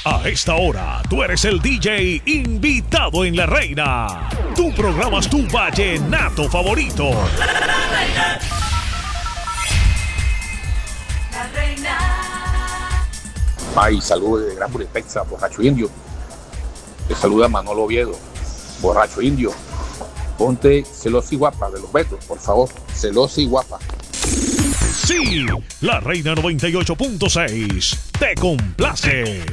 A esta hora, tú eres el DJ invitado en La Reina. Tú programas tu vallenato favorito. La Reina. Ay, saludos de Gran Puripextra, borracho indio. Te saluda Manolo Oviedo, borracho indio. Ponte celosa y guapa de los Betos, por favor, celosa y guapa. Sí, La Reina 98.6 te complace.